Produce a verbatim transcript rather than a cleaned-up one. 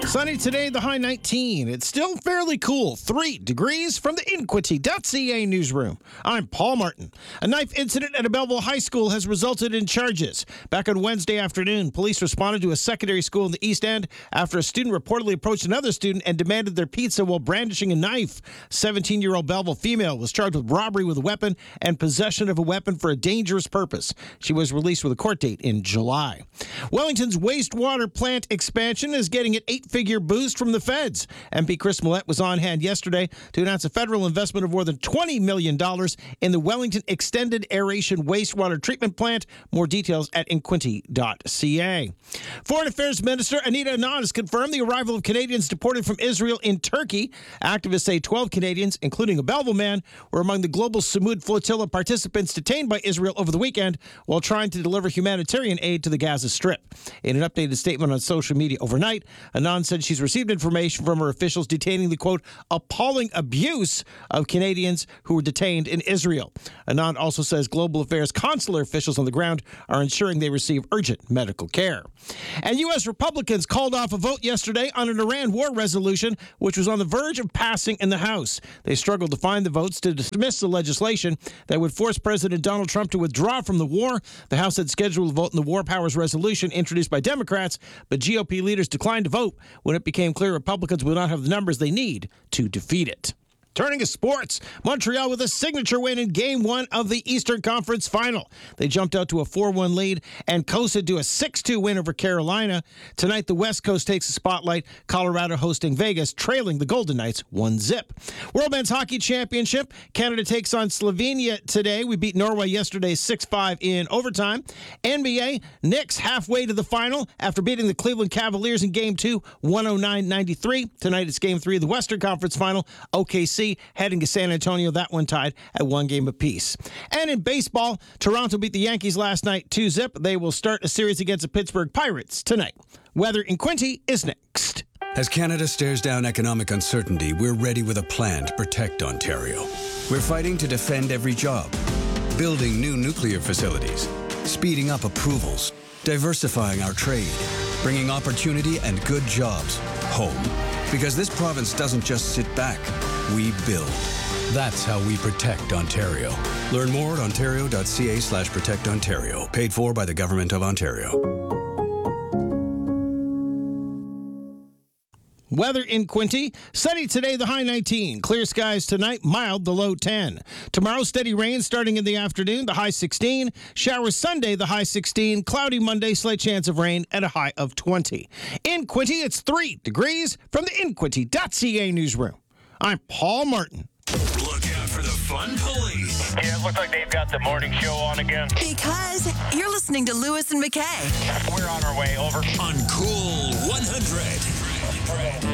Sunny today, the high nineteen. It's still fairly cool. Three degrees from the Inquity dot C A newsroom. I'm Paul Martin. A knife incident at a Belleville high school has resulted in charges. Back on Wednesday afternoon, police responded to a secondary school in the East End after a student reportedly approached another student and demanded their pizza while brandishing a knife. seventeen-year-old Belleville female was charged with robbery with a weapon and possession of a weapon for a dangerous purpose. She was released with a court date in July. Wellington's wastewater plant expansion is getting an eight-figure boost from the feds. M P Chris Millette was on hand yesterday to announce a federal investment of more than twenty million dollars in the Wellington Extended Aeration Wastewater Treatment Plant. More details at inquity dot C A. Foreign Affairs Minister Anita Anand has confirmed the arrival of Canadians deported from Israel in Turkey. Activists say twelve Canadians, including a Belleville man, were among the global Samud flotilla participants detained by Israel over the weekend while trying to deliver humanitarian aid to the Gaza Strip. In an updated statement on social media overnight, Anand said she's received information from her officials detaining the, quote, appalling abuse of Canadians who were detained in Israel. Anand also says global affairs consular officials on the ground are ensuring they receive urgent medical care. And U S Republicans called off a vote yesterday on an Iran war resolution, which was on the verge of passing in the House. They struggled to find the votes to dismiss the legislation that would force President Donald Trump to withdraw from the war. The House had scheduled a vote in the War Powers Resolution introduced by Democrats, but G O P leaders declined to vote when it became clear Republicans would not have the numbers they need to defeat it. Turning to sports, Montreal with a signature win in Game one of the Eastern Conference Final. They jumped out to a four one lead and coasted to a six two win over Carolina. Tonight, the West Coast takes the spotlight, Colorado hosting Vegas, trailing the Golden Knights one zip. World Men's Hockey Championship, Canada takes on Slovenia today. We beat Norway yesterday six five in overtime. N B A, Knicks halfway to the final after beating the Cleveland Cavaliers in Game two, one oh nine ninety-three. Tonight, it's Game three of the Western Conference Final. O K C heading to San Antonio, that one tied at one game apiece. And in baseball, Toronto beat the Yankees last night two zip. They will start a series against the Pittsburgh Pirates tonight. Weather in Quinte is next. As Canada stares down economic uncertainty, we're ready with a plan to protect Ontario. We're fighting to defend every job, building new nuclear facilities, speeding up approvals, diversifying our trade, bringing opportunity and good jobs home. Because this province doesn't just sit back, we build. That's how we protect Ontario. Learn more at ontario dot c a slash protect Ontario. Paid for by the Government of Ontario. Weather in Quinte, sunny today, the high nineteen. Clear skies tonight, mild, the low ten. Tomorrow, steady rain starting in the afternoon, the high sixteen. Showers Sunday, the high sixteen. Cloudy Monday, slight chance of rain at a high of twenty. In Quinte, it's three degrees from the inquity dot c a newsroom. I'm Paul Martin. Look out for the fun police. Yeah, it looks like they've got the morning show on again. Because you're listening to Lewis and McKay. We're on our way, over. On Cool one hundred.